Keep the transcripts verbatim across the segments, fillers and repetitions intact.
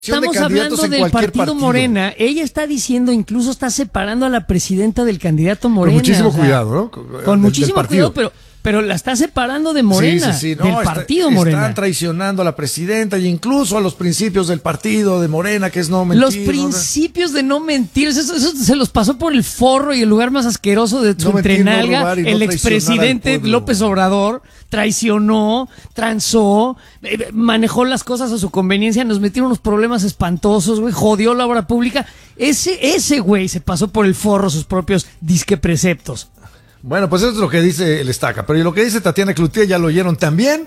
Estamos hablando del partido, partido Morena. Ella está diciendo, incluso está separando a la presidenta del candidato Morena. Con muchísimo o sea, cuidado, ¿no? Con, con del, muchísimo del cuidado, pero, pero la está separando de Morena, sí, sí, sí. No, del está, partido Morena. Están traicionando a la presidenta e incluso a los principios del partido de Morena, que es no mentir. Los principios ¿no? de no mentir, eso, eso se los pasó por el forro y el lugar más asqueroso de su no entrenalga. No el no expresidente López Obrador traicionó, transó, eh, manejó las cosas a su conveniencia, nos metieron unos problemas espantosos, güey, jodió la obra pública. Ese, ese güey se pasó por el forro sus propios disque preceptos. Bueno, pues eso es lo que dice el Estaca, pero lo que dice Tatiana Cloutier ya lo oyeron también.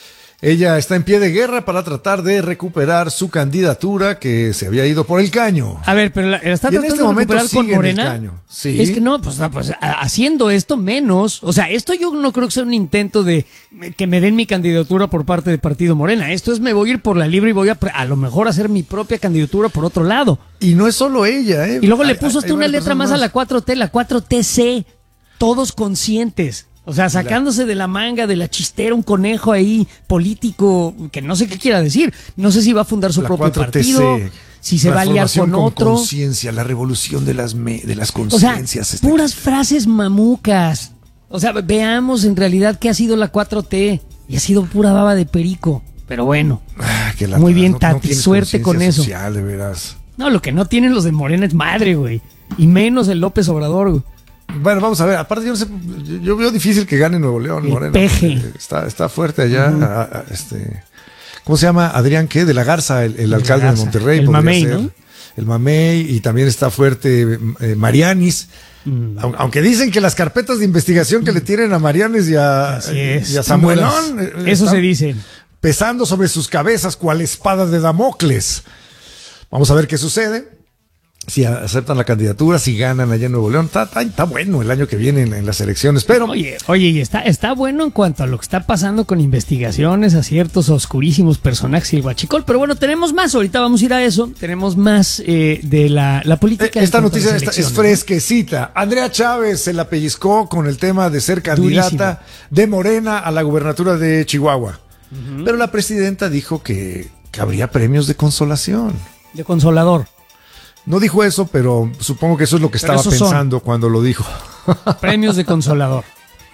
Ella está en pie de guerra para tratar de recuperar su candidatura que se había ido por el caño. A ver, pero la, la está tratando este de recuperar con Morena. Sí. Es que no, pues, pues haciendo esto menos. O sea, esto yo no creo que sea un intento de que me den mi candidatura por parte del partido Morena. Esto es me voy a ir por la libre y voy a a lo mejor hacer mi propia candidatura por otro lado. Y no es solo ella, ¿eh? Y luego hay, le puso hasta una letra más, más a la cuatro T, la cuatro T C. Todos conscientes. O sea, sacándose de la manga, de la chistera, un conejo ahí político que no sé qué quiera decir. No sé si va a fundar su la propio partido, si se va a liar con, con otro. Conciencia, la revolución de las me, de las conciencias. O sea, puras frases mamucas. O sea, veamos en realidad qué ha sido la cuatro T. Y ha sido pura baba de perico. Pero bueno, ah, que muy bien, Tati, no, no suerte con eso. Social, de veras. No, lo que no tienen los de Morena es madre, güey. Y menos el López Obrador, güey. Bueno, vamos a ver, aparte yo no sé, yo veo difícil que gane Nuevo León, el Morena. Peje. Está, está fuerte allá, uh-huh. a, a, este, ¿cómo se llama? Adrián, ¿qué? De la Garza, el, el alcalde de, de Monterrey. El Mamey, ser. ¿no? El Mamey, y también está fuerte eh, Marianis. Mm. Aunque dicen que las carpetas de investigación que le tienen a Marianis y a, y a Samuelón, eso se dice. Pesando sobre sus cabezas cual espada de Damocles. Vamos a ver qué sucede. Si aceptan la candidatura, si ganan allá en Nuevo León, está, está, está bueno el año que viene en, en las elecciones, pero... Oye, oye, y está, está bueno en cuanto a lo que está pasando con investigaciones a ciertos oscurísimos personajes y el huachicol, pero bueno, tenemos más, ahorita vamos a ir a eso, tenemos más eh, de la, la política. Esta noticia esta es fresquecita. Andrea Chávez se la pellizcó con el tema de ser candidata Durísimo. de Morena a la gubernatura de Chihuahua, uh-huh. pero la presidenta dijo que, que habría premios de consolación. De consolador. No dijo eso, pero supongo que eso es lo que pero estaba pensando son. cuando lo dijo. Premios de consolador.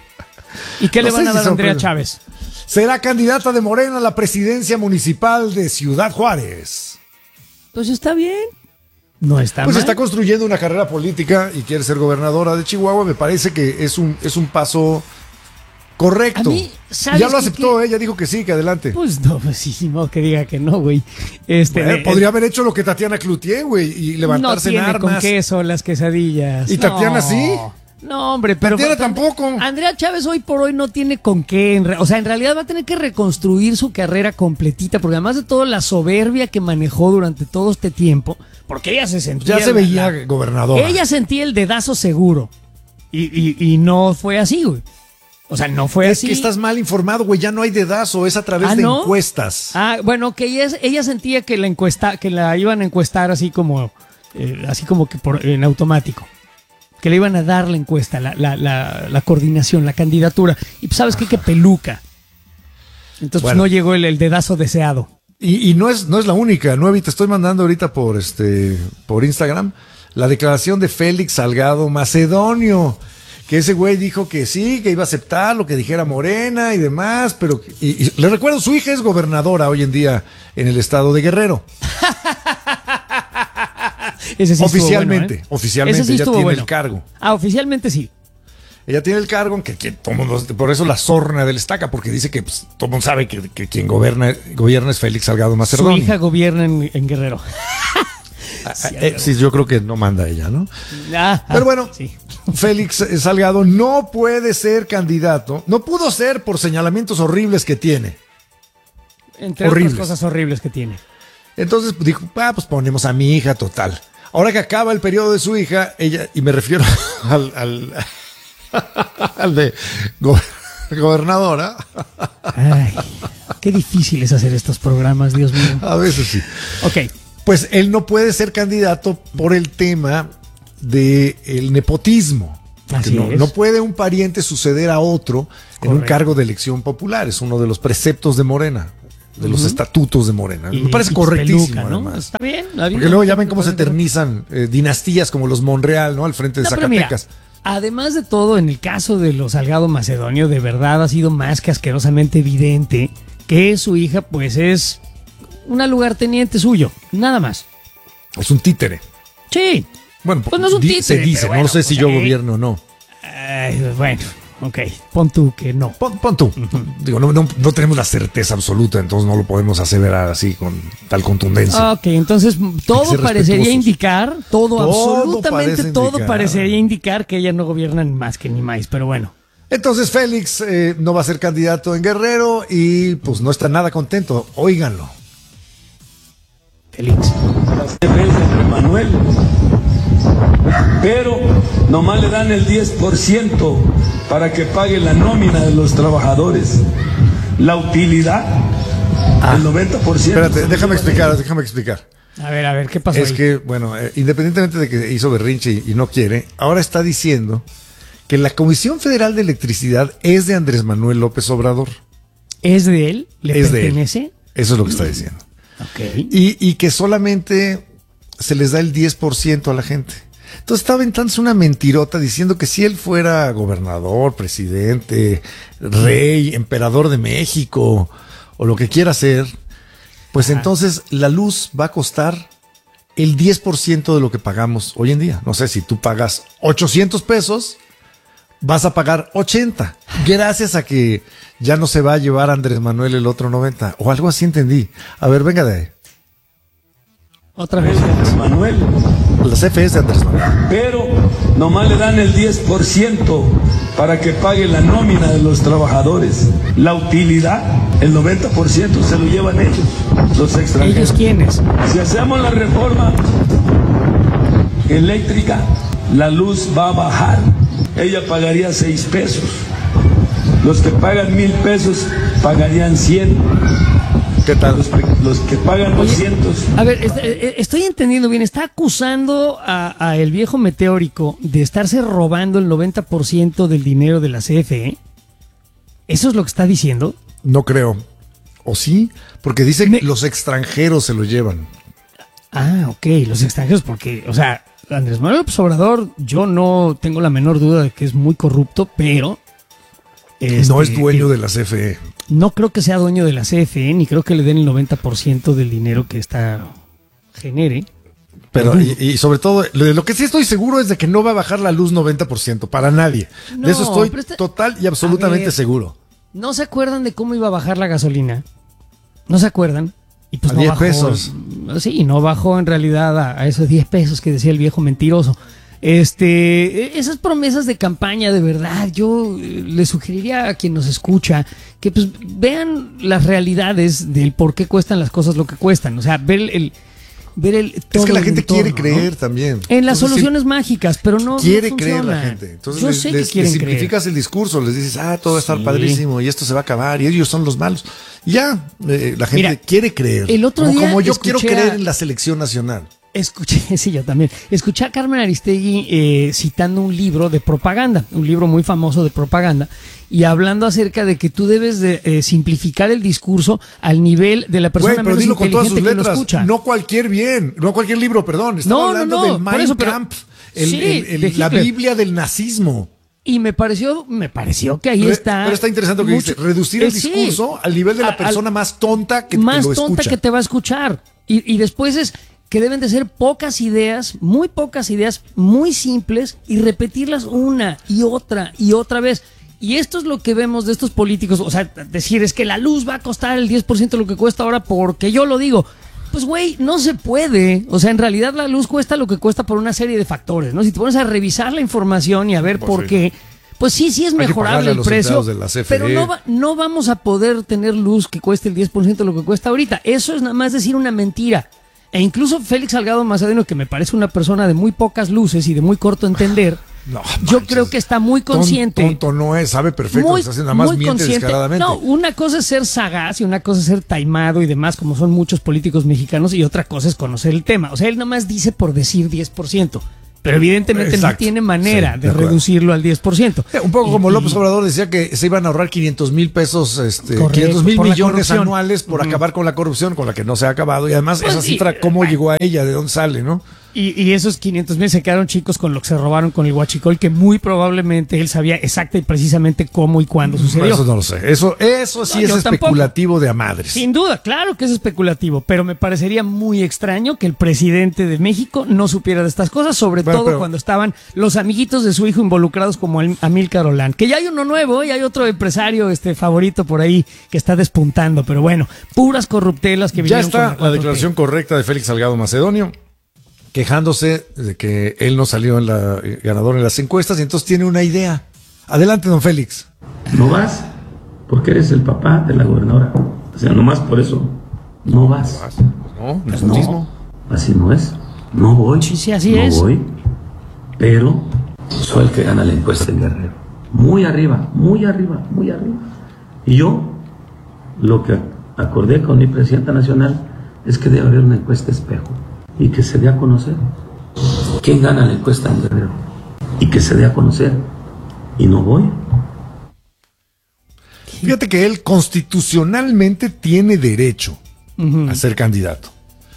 ¿Y qué no le van a dar a Andrea premios. Chávez? Será candidata de Morena a la presidencia municipal de Ciudad Juárez. Pues está bien. No está Pues mal. está construyendo una carrera política y quiere ser gobernadora de Chihuahua. Me parece que es un, es un paso correcto. Mí, ya lo aceptó, ella ¿eh? dijo que sí, que adelante. Pues no, pues sí, no que diga que no, güey. Este, bueno, podría haber hecho lo que Tatiana Cloutier, güey, y levantarse no en armas. No con queso las quesadillas. ¿Y no. Tatiana sí? No, hombre, pero... Tatiana tampoco. Andrea Chávez hoy por hoy no tiene con qué. O sea, en realidad va a tener que reconstruir su carrera completita, porque además de todo la soberbia que manejó durante todo este tiempo, porque ella se sentía... Ya se veía la, gobernadora. Ella sentía el dedazo seguro, y, y, y no fue así, güey. O sea, no fue es así. Es que estás mal informado, güey, ya no hay dedazo, es a través ¿Ah, de no? encuestas. Ah, bueno, que ella, ella sentía que la encuesta, que la iban a encuestar así como, eh, así como que por, en automático. Que le iban a dar la encuesta, la, la, la, la coordinación, la candidatura. Y pues, ¿sabes qué? Que peluca. Entonces, bueno, pues, no llegó el, el dedazo deseado. Y, y no es, no es la única, Nuevi, te estoy mandando ahorita por este, por Instagram, la declaración de Félix Salgado Macedonio. Que ese güey dijo que sí, que iba a aceptar lo que dijera Morena y demás, pero y, y, le recuerdo, su hija es gobernadora hoy en día en el estado de Guerrero. Ese sí oficialmente, bueno, ¿eh? oficialmente sí ella tiene bueno. el cargo. Ah, oficialmente sí. Ella tiene el cargo, que, que todo mundo, por eso la sorna del Estaca, porque dice que pues, todo el mundo sabe que, que quien gobierna, gobierna es Félix Salgado Macedonio. Su hija gobierna en, en Guerrero. sí, eh, sí, yo creo que no manda ella, ¿no? Ah, pero bueno, sí. Félix Salgado no puede ser candidato, no pudo ser por señalamientos horribles que tiene. Entre horribles. otras cosas horribles que tiene. Entonces dijo, ah, pues ponemos a mi hija, total. Ahora que acaba el periodo de su hija, ella, y me refiero al, al, al de go- gobernadora. Ay, qué difícil es hacer estos programas, Dios mío. A veces sí. Ok. Pues él no puede ser candidato por el tema del nepotismo. Así no, es. no puede un pariente suceder a otro Correcto. en un cargo de elección popular. Es uno de los preceptos de Morena. de los uh-huh. estatutos de Morena. Y, Me parece correctísimo, peluca, ¿no? Está bien. Porque luego ya ven cómo se eternizan eh, dinastías como los Monreal, ¿no? Al frente de no, Zacatecas. Mira, además de todo, en el caso de los Salgado Macedonio, de verdad ha sido más que asquerosamente evidente que su hija, pues, es una lugarteniente suyo, nada más. Es un títere. Sí. Bueno, pues no es un títere, se dice, bueno, no sé si pues, yo eh, gobierno o no. Eh, bueno, ok, pon tú que no. Pon, pon tú. Uh-huh. Digo, no, no, no tenemos la certeza absoluta, entonces no lo podemos aseverar así con tal contundencia. Ok, entonces todo parecería indicar, todo, todo absolutamente todo indicar. parecería indicar que ella no gobierna ni más que ni más, pero bueno. Entonces Félix eh, no va a ser candidato en Guerrero y pues no está nada contento. Óiganlo. Félix. Manuel. Pero nomás le dan el diez por ciento para que pague la nómina de los trabajadores. La utilidad, ah, el noventa por ciento. Espérate, déjame explicar, déjame explicar. A ver, a ver, ¿qué pasó Es ahí? que, bueno, eh, independientemente de que hizo berrinche y, y no quiere, ahora está diciendo que la Comisión Federal de Electricidad es de Andrés Manuel López Obrador. ¿Es de él? ¿Le es pertenece? De él. Eso es lo que está diciendo. Okay. Y, y que solamente se les da el diez por ciento a la gente. Entonces está aventándose una mentirota diciendo que si él fuera gobernador, presidente, rey, emperador de México o lo que quiera ser, pues Ajá. entonces la luz va a costar el diez por ciento de lo que pagamos hoy en día. No sé, si tú pagas ochocientos pesos, vas a pagar ochenta, gracias a que ya no se va a llevar Andrés Manuel el otro noventa, o algo así entendí. A ver, venga de ahí. Otra vez. Andrés Manuel. La C F E es de Andrés Manuel. Pero nomás le dan el diez por ciento para que pague la nómina de los trabajadores. La utilidad, el noventa por ciento se lo llevan ellos, los extranjeros. ¿Ellos quiénes? Si hacemos la reforma eléctrica, la luz va a bajar. Ella pagaría seis pesos. Los que pagan mil pesos pagarían cien. ¿Qué tal? Los, los que pagan Oye, doscientos. A ver, est estoy entendiendo bien. Está acusando a, a el viejo meteórico de estarse robando el noventa por ciento del dinero de la C F E. ¿Eso es lo que está diciendo? No creo. ¿O sí? Porque dice Me... que los extranjeros se lo llevan. Ah, ok, los extranjeros, porque, o sea, Andrés Manuel López Obrador, yo no tengo la menor duda de que es muy corrupto, pero... Este, no es dueño de la C F E. No creo que sea dueño de la C F E, ni creo que le den el noventa por ciento del dinero que esta genere. Pero, y, y sobre todo, de lo que sí estoy seguro es de que no va a bajar la luz noventa por ciento, para nadie. No, de eso estoy este, total y absolutamente ver, seguro. ¿No se acuerdan de cómo iba a bajar la gasolina? ¿No se acuerdan? Y pues a no diez bajó, pesos. Sí, no bajó en realidad a, a esos diez pesos que decía el viejo mentiroso. Este, esas promesas de campaña, de verdad, yo le sugeriría a quien nos escucha que pues vean las realidades del por qué cuestan las cosas lo que cuestan. O sea, ver el, el ver el todo es que la gente entorno, quiere creer, ¿no? También. En las Entonces, soluciones sí, mágicas, pero no quiere no creer la gente. Entonces yo les, sé les, que quieren les simplificas creer. El discurso, les dices, ah, todo va a estar sí. padrísimo y esto se va a acabar y ellos son los malos. Y ya, eh, la gente Mira, quiere creer. El otro como, día como yo quiero creer a... en la selección nacional. Escuché, sí, yo también. Escuché a Carmen Aristegui eh, citando un libro de propaganda, un libro muy famoso de propaganda, y hablando acerca de que tú debes de eh, simplificar el discurso al nivel de la persona Güey, pero menos dilo con todas sus inteligente que letras. lo escucha. No cualquier bien, no cualquier libro, perdón. Estaba No, hablando no, no, del por Mein eso, pero- Kampf, el- Sí, el- el- de la Hitler. Biblia del nazismo. Y me pareció, me pareció que ahí Re- está. Pero está interesante lo que mucho- dice, reducir el eh, sí, discurso al nivel de la a- persona al- más tonta que, más que lo tonta escucha. que te va a escuchar. Y, y después es que deben de ser pocas ideas, muy pocas ideas, muy simples, y repetirlas una y otra y otra vez. Y esto es lo que vemos de estos políticos. O sea, decir es que la luz va a costar el diez por ciento de lo que cuesta ahora porque yo lo digo. Pues, güey, no se puede. O sea, en realidad la luz cuesta lo que cuesta por una serie de factores, ¿no? Si te pones a revisar la información y a ver Pues por sí. qué, pues sí, sí es Hay que mejorable pagarle a el los precio, empleados de la C F E. pero no, va- no vamos a poder tener luz que cueste el diez por ciento de lo que cuesta ahorita. Eso es nada más decir una mentira. E incluso Félix Salgado Macedonio, que me parece una persona de muy pocas luces y de muy corto entender, No, yo manches. creo que está muy consciente. Tonto, tonto no es, sabe perfecto, Muy, está haciendo, nada más muy miente consciente. descaradamente. No, una cosa es ser sagaz y una cosa es ser taimado y demás, como son muchos políticos mexicanos, y otra cosa es conocer el tema. O sea, él nada más dice por decir diez por ciento. Pero evidentemente Exacto. no tiene manera sí, de, de reducirlo al diez por ciento. Eh, un poco y, como López Obrador decía que se iban a ahorrar quinientos mil pesos, este, quinientos mil millones anuales por uh-huh. acabar con la corrupción, con la que no se ha acabado. Y además pues esa sí, cifra, ¿cómo eh, llegó a ella? ¿De dónde sale, no? Y, y esos quinientos mil se quedaron chicos con lo que se robaron con el huachicol, que muy probablemente él sabía exacta y precisamente cómo y cuándo sucedió. Eso no lo sé. Eso, eso sí no, es especulativo tampoco. De a madres. Sin duda, claro que es especulativo, pero me parecería muy extraño que el presidente de México no supiera de estas cosas, sobre bueno, todo pero, cuando estaban los amiguitos de su hijo involucrados como Amílcar Olán. Que ya hay uno nuevo y hay otro empresario este favorito por ahí que está despuntando, pero bueno, puras corruptelas que vinieron. Ya está la, la declaración correcta de Félix Salgado Macedonio, quejándose de que él no salió en la, ganador en las encuestas y entonces tiene una idea. Adelante, don Félix. No vas porque eres el papá de la gobernadora. O sea, nomás por eso no vas. No, no es lo mismo. Así no es. No voy. Sí, sí, así no es. No voy, pero soy el que gana la encuesta en Guerrero. Muy arriba, muy arriba, muy arriba. Y yo, lo que acordé con mi presidenta nacional es que debe haber una encuesta espejo. Y que se dé a conocer quién gana la encuesta en Guerrero. Y que se dé a conocer. Y no voy. Fíjate que él constitucionalmente tiene derecho uh-huh. a ser candidato.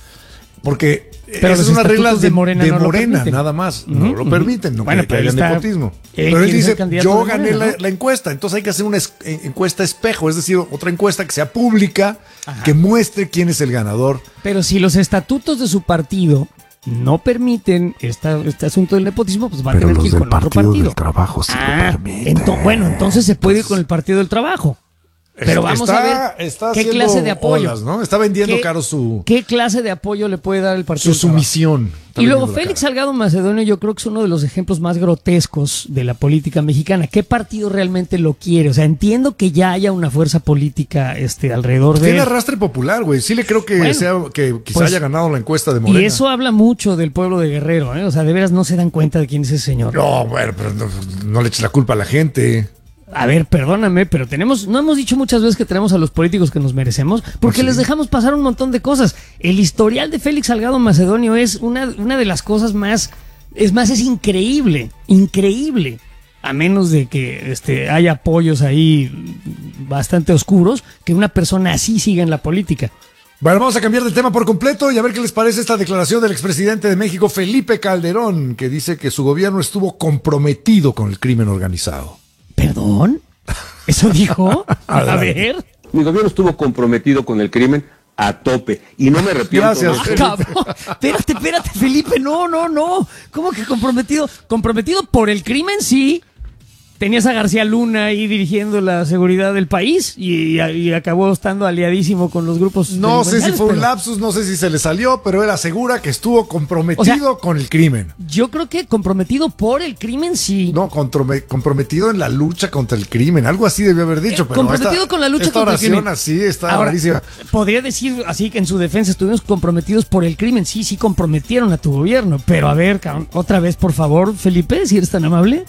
Porque pero esas son las reglas de Morena, de no Morena nada más. Uh-huh. No lo permiten, no bueno, que haya nepotismo. Él pero él dice, yo gané Morena, la, ¿no? la encuesta, entonces hay que hacer una es, encuesta espejo, es decir, otra encuesta que sea pública, Ajá. que muestre quién es el ganador. Pero si los estatutos de su partido no permiten esta, este asunto del nepotismo, pues va pero a tener que ir con otro partido. Del trabajo sí ah, lo permite. Ento- bueno, entonces se puede ir con el Partido del Trabajo. Pero vamos está, a ver qué clase de apoyo. Olas, ¿no? Está vendiendo ¿Qué, caro su... ¿Qué clase de apoyo le puede dar el partido? Su sumisión. Y luego Félix Salgado Macedonio yo creo que es uno de los ejemplos más grotescos de la política mexicana. ¿Qué partido realmente lo quiere? O sea, entiendo que ya haya una fuerza política este, alrededor pues de... Tiene arrastre popular, güey. Sí le creo que, bueno, sea, que quizá pues, haya ganado la encuesta de Morena. Y eso habla mucho del pueblo de Guerrero, ¿eh? O sea, de veras no se dan cuenta de quién es ese señor. No, bueno, pero no, no le eches la culpa a la gente. A ver, perdóname, pero tenemos, no hemos dicho muchas veces que tenemos a los políticos que nos merecemos, porque sí. les dejamos pasar un montón de cosas. El historial de Félix Salgado Macedonio es una, una de las cosas más, es más, es increíble, increíble. A menos de que este, haya apoyos ahí bastante oscuros, que una persona así siga en la política. Bueno, vamos a cambiar de tema por completo y a ver qué les parece esta declaración del expresidente de México, Felipe Calderón, que dice que su gobierno estuvo comprometido con el crimen organizado. ¿Perdón? ¿Eso dijo? A ver. Mi gobierno estuvo comprometido con el crimen a tope y no me arrepiento. Gracias, ah, cabrón. Espérate, espérate, Felipe. No, no, no. ¿Cómo que comprometido? Comprometido por el crimen, sí. Tenías a García Luna ahí dirigiendo la seguridad del país y, y acabó estando aliadísimo con los grupos. No sé si fue un lapsus, no sé si se le salió, pero él asegura que estuvo comprometido o sea, con el crimen. Yo creo que comprometido por el crimen, sí. No, comprometido en la lucha contra el crimen, algo así debió haber dicho. Eh, pero comprometido esta, con la lucha esta contra el crimen. Esta oración así está Ahora, rarísima. Podría decir así que en su defensa estuvimos comprometidos por el crimen. Sí, sí comprometieron a tu gobierno, pero a ver, otra vez, por favor, Felipe, si eres tan amable.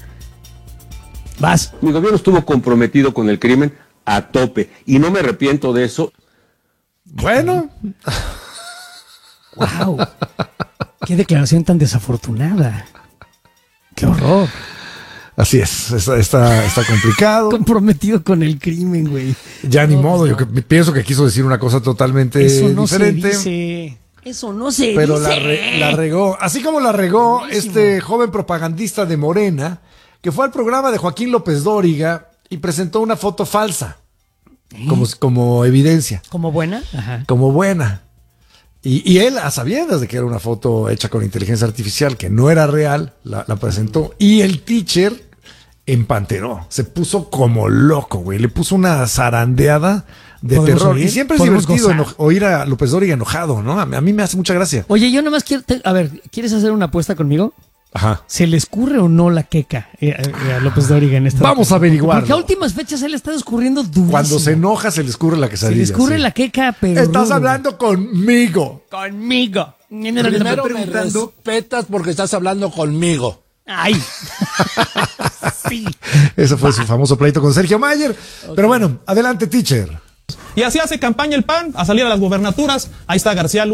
Vas. Mi gobierno estuvo comprometido con el crimen a tope y no me arrepiento de eso. Bueno. Wow. Qué declaración tan desafortunada. Qué horror. Así es, está, está, está complicado. Comprometido con el crimen, güey. Ya ni no, modo, yo que, pienso que quiso decir una cosa totalmente Eso no diferente. Se dice. Eso no se pero dice. Pero la, re, la regó. Así como la regó Buenísimo. Este joven propagandista de Morena, que fue al programa de Joaquín López Dóriga y presentó una foto falsa, ¿Eh? como, como evidencia. ¿Como buena? Ajá. Como buena. Y, y él, a sabiendas de que era una foto hecha con inteligencia artificial, que no era real, la, la presentó. Y el teacher empanteró, se puso como loco, güey. Le puso una zarandeada de terror. Oír? Y siempre es divertido eno- oír a López Dóriga enojado, ¿no? A mí, a mí me hace mucha gracia. Oye, yo nomás quiero... Te, a ver, ¿quieres hacer una apuesta conmigo? Ajá. ¿Se le escurre o no la queca eh, eh, a López Dóriga en esta? Vamos a averiguarlo. Porque a últimas fechas él está escurriendo durísimo. Cuando se enoja se le escurre la quesadilla. Se le escurre sí. la queca, pero... Estás rudo. hablando conmigo. Conmigo. Primero me respetas porque estás hablando conmigo. Ay. Sí. Ese fue bah. su famoso pleito con Sergio Mayer. Okay. Pero bueno, adelante, teacher. Y así hace campaña el P A N a salir a las gubernaturas. Ahí está García Luna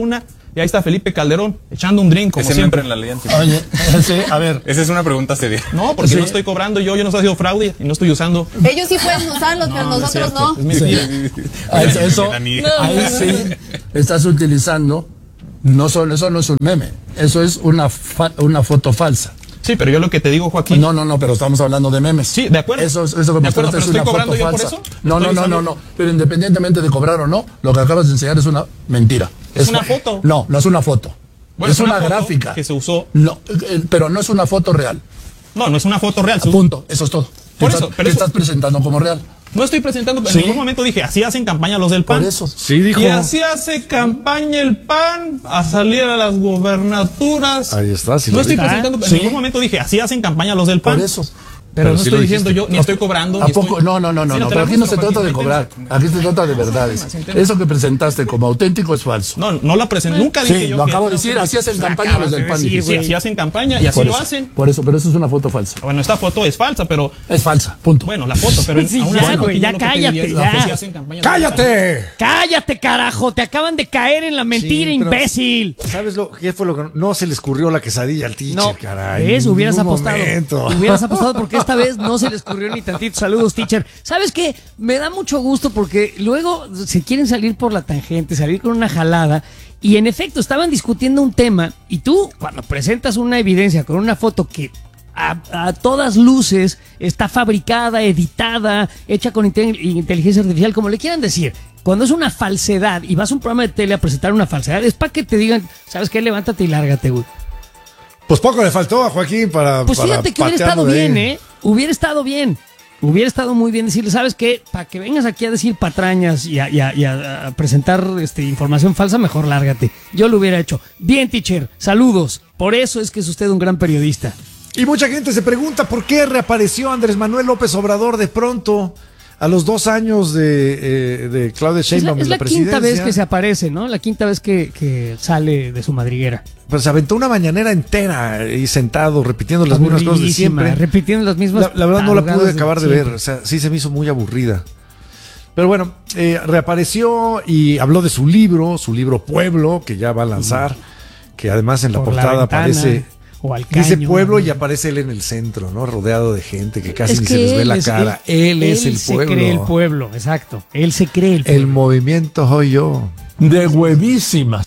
y ahí está Felipe Calderón echando un drink como Ese siempre. en la ley anti- Oye, sí, a ver. Esa es una pregunta seria. No, porque Sí. no estoy cobrando yo, yo no estoy haciendo fraude y no estoy usando. Ellos sí pueden usarlos, pero No, no es nosotros cierto, no. es mentira. Ah, eso, eso- Ahí ahí sí estás utilizando, no solo, eso no es un meme, eso es una, fa- una foto falsa. Sí, pero yo lo que te digo, Joaquín. No, no, no, pero estamos hablando de memes. Sí, de acuerdo. Eso, eso que De mostraste acuerdo, pero es ¿estoy una cobrando foto yo por falsa. eso? No, no, Estoy no, no, usando- no. Pero independientemente de cobrar o no, lo que acabas de enseñar es una mentira. Es una foto. No, no es una foto. Bueno, es una, foto gráfica. que se usó. No, eh, pero no es una foto real. No, no es una foto real. se- Punto. Eso es todo. Te Por estás, eso, pero te eso- estás presentando como real. No estoy presentando, pero Sí. en ningún momento dije, así hacen campaña los del P A N. Por eso. Sí, dijo. Y así hace campaña el P A N a salir a las gobernaturas. Ahí está, sí no lo estoy dije. presentando, en Sí. ningún momento dije, así hacen campaña los del P A Por N. eso. Pero, Pero no sí estoy lo diciendo dijiste. yo, ni estoy cobrando. ¿A ni poco? estoy- No, no, no, no, Sí, no. te Pero la aquí no muestro, se trata de Joaquín, cobrar. intenta. Aquí se trata de verdades. Eso que presentaste como auténtico es falso. No, no la presenté, nunca dije Sí, yo lo que- acabo de decir. Así hacen campaña los acabas del de P A N. decir, dijiste. Sí, así hacen campaña y así Por lo eso, hacen. Por eso, pero eso es una foto falsa. Bueno, esta foto es falsa, pero Es falsa, punto. bueno, la foto, pero Sí, aún ya, así, güey, Joaquín, ya yo lo que te cállate, diría es ya. que sí hacen campaña los del P A N. ¡Cállate! Cállate, carajo, te acaban de caer en la mentira, Sí, pero- imbécil. ¿Sabes lo qué fue lo que no se le escurrió la quesadilla al teacher, No, caray? ¿ves? En Hubieras ningún apostado. momento. Hubieras apostado porque esta vez no se le escurrió ni tantito. Saludos, teacher. ¿Sabes qué? Me da mucho gusto porque luego se quieren salir por la tangente, salir con una jalada. Y en efecto, estaban discutiendo un tema. Y tú, cuando presentas una evidencia con una foto que a, a todas luces está fabricada, editada, hecha con inte- inteligencia artificial, como le quieran decir. Cuando es una falsedad y vas a un programa de tele a presentar una falsedad, es para que te digan, ¿sabes qué? Levántate y lárgate, güey. Pues poco le faltó a Joaquín para. Pues para fíjate que hubiera patearlo estado de ahí. bien, ¿eh? Hubiera estado bien. Hubiera estado muy bien decirle, ¿sabes qué? Para que vengas aquí a decir patrañas y a, y a- y a- a presentar este, información falsa, mejor lárgate. Yo lo hubiera hecho. Bien, teacher, saludos. Por eso es que es usted un gran periodista. Y mucha gente se pregunta por qué reapareció Andrés Manuel López Obrador de pronto a los dos años de, eh, de Claudia Es la, Sheinbaum es en la la presidencia. quinta vez que se aparece, ¿no? La quinta vez que, que sale de su madriguera. Pues se aventó una mañanera entera y sentado repitiendo las mismas cosas de Aburridísima, siempre. repitiendo las mismas. La, la verdad no la pude tarugadas acabar de siempre. ver, o sea, sí se me hizo muy aburrida. Pero bueno, eh, reapareció y habló de su libro, su libro Pueblo, que ya va a lanzar, que además en la Por la portada ventana, aparece, o al dice caño, Pueblo ¿no? y aparece él en el centro, ¿no? Rodeado de gente que casi Es ni que se les ve él la es- cara. Él, es el se pueblo. cree el pueblo, exacto. Él se cree el El pueblo. movimiento soy yo. De huevísimas.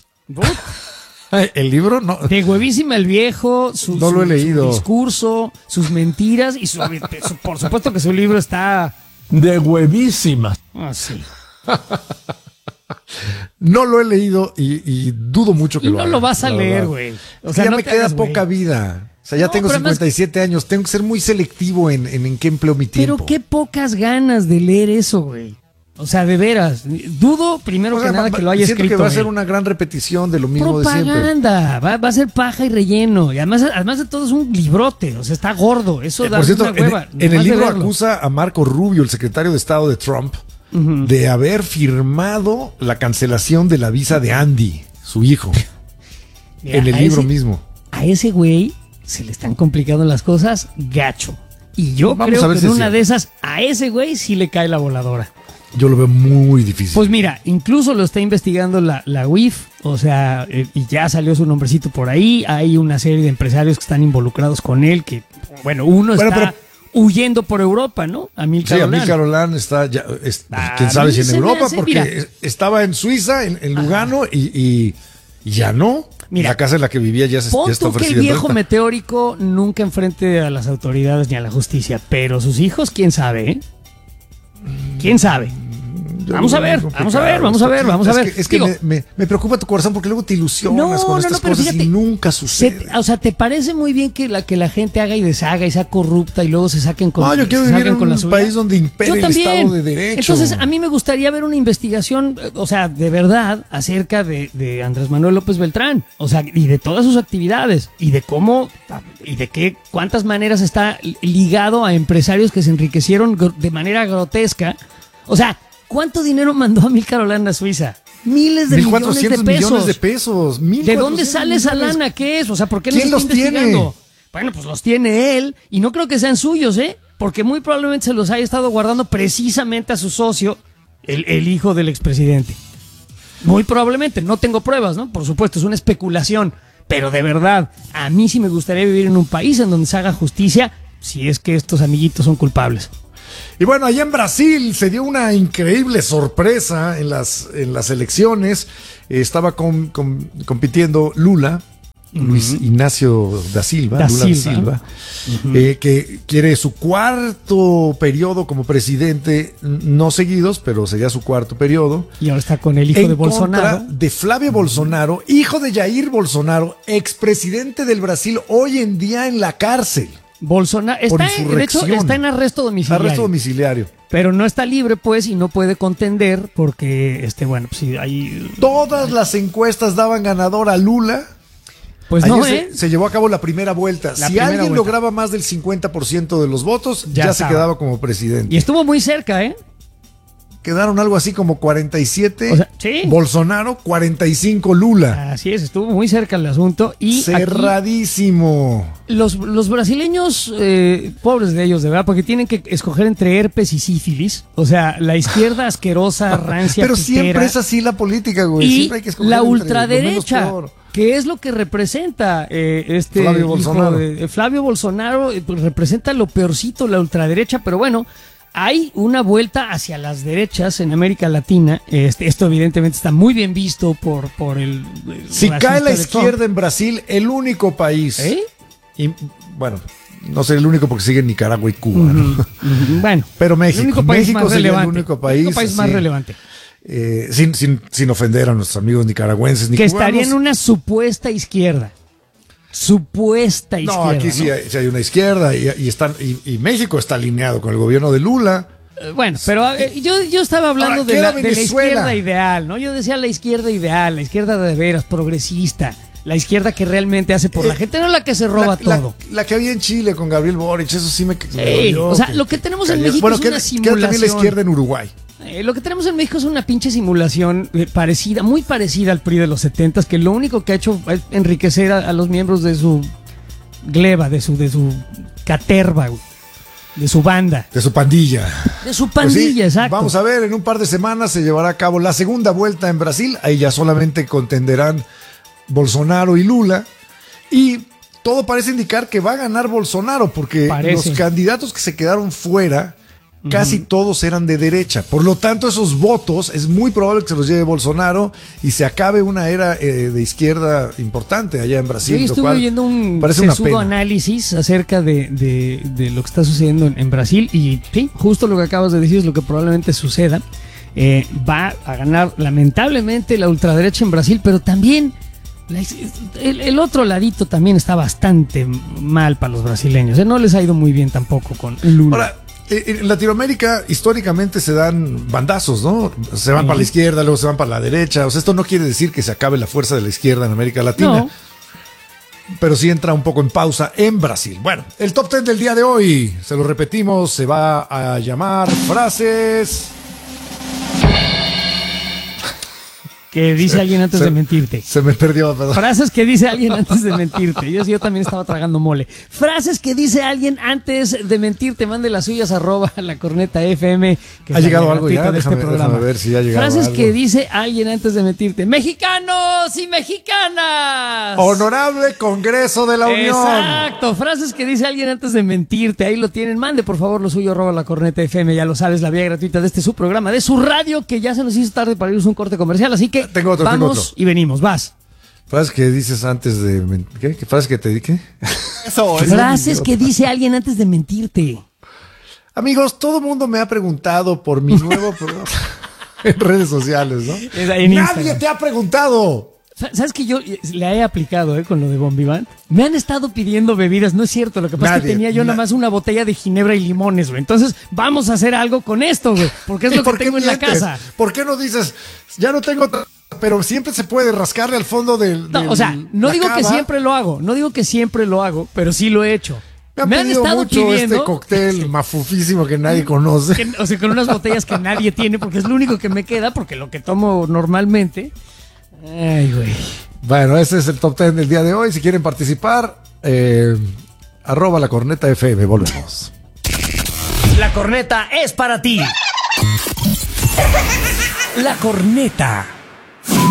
El libro no. De huevísima el viejo, su, No lo he su- leído. su discurso, sus mentiras y su, su- por supuesto que su libro está De huevísimas. así. No lo he leído y, y dudo mucho que Y lo no haga, lo vas a la leer, verdad. güey. O Es sea, que ya no me te queda hagas, güey. poca vida. O sea, ya No, tengo pero además- cincuenta y siete años. Tengo que ser muy selectivo en, en, en qué empleo mi tiempo. Pero qué pocas ganas de leer eso, güey. O sea, de veras. Dudo, primero O sea, que nada, va- que lo haya siento escrito. que va a ser él. una gran repetición de lo mismo de siempre. Propaganda, va, va a ser paja y relleno. Y además, además de todo es un librote, o sea, está gordo. Eso Eh, da por cierto, una hueva. en, en el nomás de libro verlo. acusa a Marco Rubio, el secretario de Estado de Trump, Ujú. de haber firmado la cancelación de la visa de Andy, su hijo, Mira, en el a libro ese- mismo. A ese güey se le están complicando las cosas gacho. Y yo Vamos creo a ver que si en es una cierto. de esas, a ese güey sí le cae la voladora. Yo lo veo muy difícil. Pues mira, incluso lo está investigando la, la U I F, o sea, eh, y ya salió su nombrecito por ahí. Hay una serie de empresarios que están involucrados con él, que, bueno, uno Bueno, está pero- huyendo por Europa, ¿no? A mil Sí, a mí Carolán está, ya, es- A quién sabe mí si en se me Europa, hace- porque mira. es- estaba en Suiza, en, en Lugano, y, y- y ya no. Mira, la casa en la que vivía ya, se, Pon ya está tú que el ofrecida en viejo renta. meteórico nunca enfrente a las autoridades ni a la justicia, pero sus hijos, quién sabe, ¿eh? ¿Quién sabe? Yo Vamos lo a veo ver, complicado. vamos a ver, vamos a ver, vamos a Es ver. que- Es que Digo, me, me- me preocupa tu corazón porque luego te ilusionas No, con no, estas no, pero cosas fíjate, y nunca se sucede. te- o sea, ¿te parece muy bien que la, que la gente haga y deshaga y sea corrupta y luego se saquen con No, yo quiero se vivir salgan en con la un suya? país donde impere Yo el también. Estado de Derecho. Entonces, a mí me gustaría ver una investigación, eh, o sea, de verdad, acerca de, de Andrés Manuel López Beltrán, o sea, y de todas sus actividades, y de cómo, y de qué, cuántas maneras está ligado a empresarios que se enriquecieron gr- de manera grotesca. O sea, ¿cuánto dinero mandó a Milcar Holanda a Suiza? Miles de mil millones de cuatrocientos pesos. millones de pesos. ¿De dónde sale esa millones. lana? ¿Qué es? O sea, ¿por qué no ¿Quién se está los tiene? investigando? Bueno, pues los tiene él y no creo que sean suyos, ¿eh? Porque muy probablemente se los haya estado guardando precisamente a su socio, el, el hijo del expresidente. Muy probablemente, no tengo pruebas, ¿no? Por supuesto, es una especulación. Pero de verdad, a mí sí me gustaría vivir en un país en donde se haga justicia si es que estos amiguitos son culpables. Y bueno, allá en Brasil se dio una increíble sorpresa en las, en las elecciones. Eh, estaba com, com, compitiendo Lula, uh-huh. Luis Ignacio da Silva, da Lula Silva. da Silva, uh-huh. eh, que quiere su cuarto periodo como presidente, no seguidos, pero sería su cuarto periodo. Y ahora está con el hijo en de Bolsonaro. Contra de Flavio uh-huh. Bolsonaro, hijo de Jair Bolsonaro, expresidente del Brasil, hoy en día en la cárcel. Bolsonaro está en, de hecho, está en arresto domiciliario. Arresto domiciliario. Pero no está libre, pues, y no puede contender porque, este, bueno, pues sí, hay... Todas las encuestas daban ganador a Lula. Pues Ayer no, se, ¿eh? se llevó a cabo la primera vuelta. La si primera alguien vuelta. lograba más del cincuenta por ciento de los votos, ya, ya se quedaba como presidente. Y estuvo muy cerca, ¿eh? Quedaron algo así como cuarenta y siete o sea, ¿sí? Bolsonaro, cuarenta y cinco Lula. Así es, estuvo muy cerca el asunto. Y cerradísimo. Los, los brasileños, eh, pobres de ellos, de verdad, porque tienen que escoger entre herpes y sífilis. O sea, la izquierda asquerosa, rancia, Pero pitera, siempre es así la política, güey. Y siempre hay que escoger la entre ultraderecha, lo menos peor. que es lo que representa eh, este Flavio hijo Bolsonaro. de, eh, Flavio Bolsonaro, eh, pues representa lo peorcito, la ultraderecha, pero bueno, hay una vuelta hacia las derechas en América Latina. Este, esto evidentemente está muy bien visto por, por el... el si cae la de izquierda Trump. en Brasil, el único país... ¿Eh? Y, bueno, no sé, el único porque sigue Nicaragua y Cuba. Uh-huh, ¿no? uh-huh. Bueno, pero México, el único país México más sería relevante, el único país, el único país más así, relevante. Eh, sin, sin, sin ofender a nuestros amigos nicaragüenses ni que cubanos. estaría en una supuesta izquierda. Supuesta izquierda. No, aquí sí ¿no? hay, sí hay una izquierda y, y, están, y, y México está alineado con el gobierno de Lula. Eh, Bueno, pero eh, yo, yo estaba hablando Ahora, de, la, queda de la Venezuela. izquierda ideal, ¿no? Yo decía la izquierda ideal, la izquierda de veras, progresista, la izquierda que realmente hace por Eh, la gente, no la que se roba la, todo. La, la que había en Chile con Gabriel Boric, eso sí me, me Sí, dolió, o sea, que- lo que tenemos en cayó. México bueno, es queda, una queda también la simulación. izquierda en Uruguay. Eh, lo que tenemos en México es una pinche simulación eh, parecida, muy parecida al P R I de los setentas, que lo único que ha hecho es enriquecer a, a los miembros de su gleba, de su, de su caterva, güey, de su banda, De su pandilla. de su Pues sí, pandilla, exacto. Vamos a ver, en un par de semanas se llevará a cabo la segunda vuelta en Brasil. Ahí ya solamente contenderán Bolsonaro y Lula. Y todo parece indicar que va a ganar Bolsonaro, porque Parece. los candidatos que se quedaron fuera, casi uh-huh. todos eran de derecha. Por lo tanto, esos votos es muy probable que se los lleve Bolsonaro y se acabe una era eh, de izquierda importante allá en Brasil. Yo estuve oyendo un sesudo análisis acerca de, de, de lo que está sucediendo en, en Brasil y sí, justo lo que acabas de decir es lo que probablemente suceda. Eh, va a ganar lamentablemente la ultraderecha en Brasil, pero también la, el, el otro ladito también está bastante mal para los brasileños. Eh, no les ha ido muy bien tampoco con Lula. Ahora, en Latinoamérica históricamente se dan bandazos, ¿no? Se van uh-huh. para la izquierda, luego se van para la derecha. O sea, esto no quiere decir que se acabe la fuerza de la izquierda en América Latina. No. Pero sí entra un poco en pausa en Brasil. Bueno, el top ten del día de hoy, se lo repetimos, se va a llamar frases... Que dice alguien antes se, de mentirte. Se me perdió, perdón. Frases que dice alguien antes de mentirte. Yo, yo también estaba tragando mole. Frases que dice alguien antes de mentirte. Mande las suyas arroba la corneta F M. Que ha llegado algo ya, de déjame, este programa. déjame ver si ha llegado Frases algo. que dice alguien antes de mentirte. Mexicanos y mexicanas. Honorable Congreso de la Unión. Exacto. Frases que dice alguien antes de mentirte. Ahí lo tienen. Mande por favor lo suyo arroba la corneta F M. Ya lo sabes, la vía gratuita de este su programa, de su radio, que ya se nos hizo tarde para irnos a un corte comercial. Así que Tengo otro, vamos tengo otro. y venimos, vas. Frases que dices antes de... ¿Qué? ¿Qué frases que te dije? Eso, frases que dice alguien antes de mentirte. Amigos, todo el mundo me ha preguntado por mi nuevo programa en redes sociales, ¿no? En Nadie Instagram. te ha preguntado. ¿Sabes que yo la he aplicado eh, con lo de Bombivant? Me han estado pidiendo bebidas, no es cierto. Lo que pasa Nadie, es que tenía yo na- nada más una botella de ginebra y limones, güey. Entonces, vamos a hacer algo con esto, güey. Porque es ¿Y lo por que qué tengo en la mientes? casa. ¿Por qué no dices, ya no tengo... otra- Pero siempre se puede rascarle al fondo del... No, del- o sea, no la digo que cava. siempre lo hago. No digo que siempre lo hago, pero sí lo he hecho. Me han, Me han pedido estado mucho pidiendo... este cóctel mafufísimo que nadie conoce. que- o sea, con unas botellas que nadie tiene, porque es lo único que me queda, porque lo que tomo normalmente... Ay, güey. Bueno, ese es el top ten del día de hoy. Si quieren participar, eh, arroba la corneta F M. Volvemos. La corneta es para ti. La corneta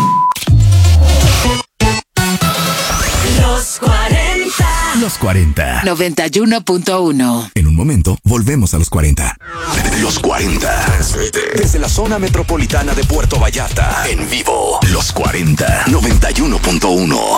Los cuarenta. noventa y uno punto uno. En un momento, volvemos a los cuarenta. Los cuarenta. Transmite desde la zona metropolitana de Puerto Vallarta. En vivo. Los cuarenta. noventa y uno punto uno.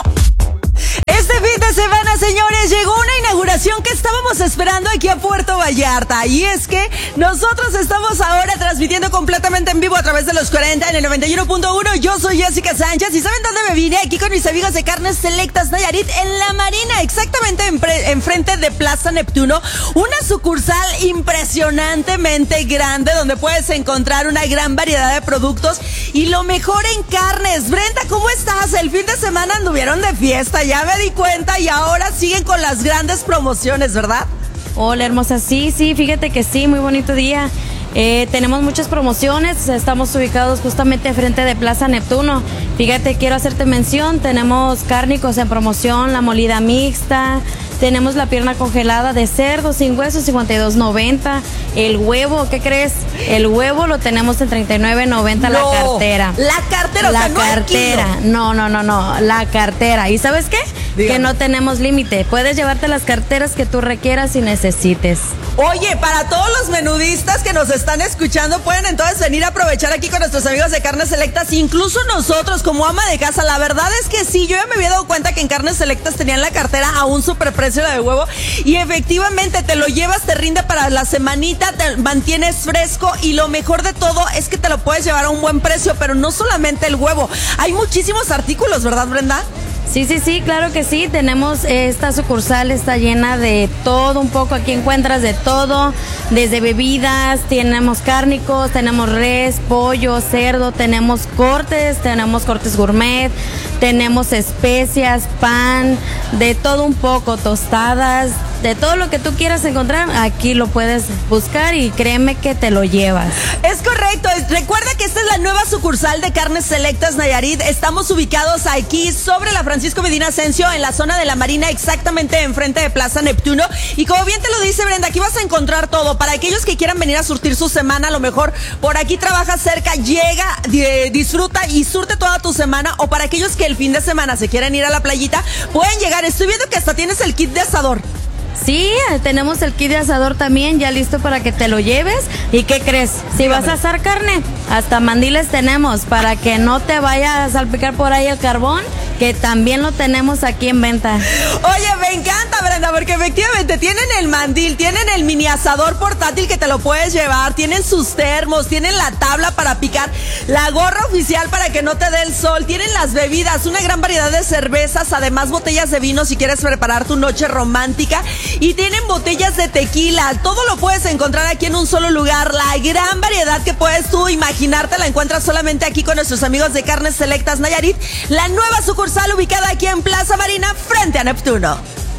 Este fin de semana, señores, llegó una inauguración que estábamos esperando aquí a Puerto Vallarta. Y es que nosotros estamos ahora transmitiendo completamente en vivo a través de los cuarenta en el noventa y uno punto uno. Yo soy Jessica Sánchez y ¿saben dónde me vine? Aquí con mis amigos de Carnes Selectas Nayarit en La Marina, exactamente enfrente de Plaza Neptuno. Una sucursal impresionantemente grande donde puedes encontrar una gran variedad de productos y lo mejor en carnes. Brenda, ¿cómo estás? El fin de semana anduvieron de fiesta, ya me di cuenta, y ahora siguen con las grandes promociones, ¿verdad? Hola, hermosa. Sí, sí, fíjate que sí, muy bonito día. Eh, tenemos muchas promociones, estamos ubicados justamente frente de Plaza Neptuno. Fíjate, quiero hacerte mención, tenemos cárnicos en promoción, la molida mixta, tenemos la pierna congelada de cerdo sin hueso, cincuenta y dos noventa. El huevo, ¿qué crees? El huevo lo tenemos en treinta y nueve noventa. No, la cartera. La cartera, la o sea, no cartera. No, no, no, no, la cartera. ¿Y sabes qué? Dígame. Que no tenemos límite. Puedes llevarte las carteras que tú requieras y necesites. Oye, para todos los menudistas que nos están escuchando, pueden entonces venir a aprovechar aquí con nuestros amigos de Carnes Selectas, incluso nosotros como ama de casa. La verdad es que sí, yo ya me había dado cuenta que en Carnes Selectas tenían la cartera a un superprecio de huevo, y efectivamente te lo llevas, te rinde para la semanita, te mantienes fresco, y lo mejor de todo es que te lo puedes llevar a un buen precio. Pero no solamente el huevo, hay muchísimos artículos, ¿verdad, Brenda? Sí, sí, sí, claro que sí. Tenemos esta sucursal, está llena de todo un poco. Aquí encuentras de todo, desde bebidas, tenemos cárnicos, tenemos res, pollo, cerdo, tenemos cortes, tenemos cortes gourmet, tenemos especias, pan, de todo un poco, tostadas, de todo lo que tú quieras encontrar, aquí lo puedes buscar y créeme que te lo llevas. Es correcto. Recuerda que esta es la nueva sucursal de Carnes Selectas Nayarit. Estamos ubicados aquí sobre la Francisco Medina Asensio, en la zona de La Marina, exactamente enfrente de Plaza Neptuno. Y como bien te lo dice Brenda, aquí vas a encontrar todo. Para aquellos que quieran venir a surtir su semana, a lo mejor por aquí trabajas cerca, llega, eh, disfruta y surte toda tu semana. O para aquellos que el fin de semana se quieren ir a la playita, pueden llegar. Estoy viendo que hasta tienes el kit de asador. Sí, tenemos el kit de asador también ya listo para que te lo lleves. ¿Y qué crees? Si vas a asar carne, hasta mandiles tenemos para que no te vaya a salpicar por ahí el carbón, que también lo tenemos aquí en venta. Oye, me encanta, Brenda, porque efectivamente tienen el mandil, tienen el mini asador portátil que te lo puedes llevar, tienen sus termos, tienen la tabla para picar, la gorra oficial para que no te dé el sol, tienen las bebidas, una gran variedad de cervezas, además botellas de vino si quieres preparar tu noche romántica, y tienen botellas de tequila. Todo lo puedes encontrar aquí en un solo lugar. La gran variedad que puedes tú imaginarte la encuentras solamente aquí con nuestros amigos de Carnes Selectas Nayarit, la nueva sucursal ubicada aquí en Plaza Marina frente a Neptuno.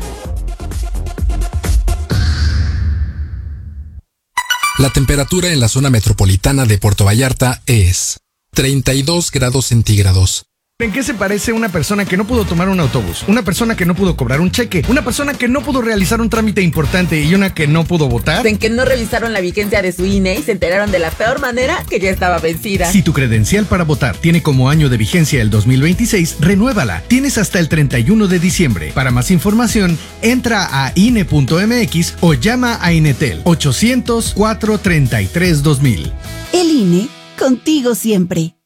La temperatura en la zona metropolitana de Puerto Vallarta es treinta y dos grados centígrados. ¿En qué se parece una persona que no pudo tomar un autobús? Una persona que no pudo cobrar un cheque, una persona que no pudo realizar un trámite importante y una que no pudo votar. En que no revisaron la vigencia de su I N E y se enteraron de la peor manera que ya estaba vencida. Si tu credencial para votar tiene como año de vigencia el dos mil veintiséis, renuévala. Tienes hasta el treinta y uno de diciembre. Para más información, entra a I N E punto M X o llama a Inetel ochocientos, cuatrocientos treinta y tres, dos mil. El I N E, contigo siempre.